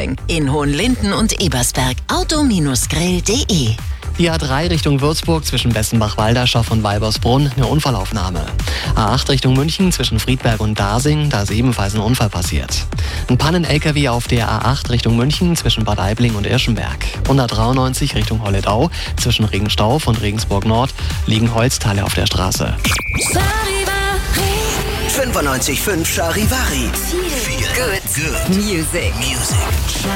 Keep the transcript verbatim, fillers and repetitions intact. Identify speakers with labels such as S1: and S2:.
S1: Shopping. In Hohenlinden und Ebersberg. auto Grill punkt de.
S2: Die A drei Richtung Würzburg zwischen Bessenbach-Walderschaft und Weibersbrunn eine Unfallaufnahme. A acht Richtung München zwischen Friedberg und Dasing, da ist ebenfalls ein Unfall passiert. Ein Pannen-L K W auf der A acht Richtung München zwischen Bad Aibling und Irschenberg. Und A dreiundneunzig Richtung Holledau zwischen Regenstauf und Regensburg Nord liegen Holzteile auf der Straße.
S3: fünfundneunzig Komma fünf Charivari.
S1: Feel good. Good. Music.
S3: Music.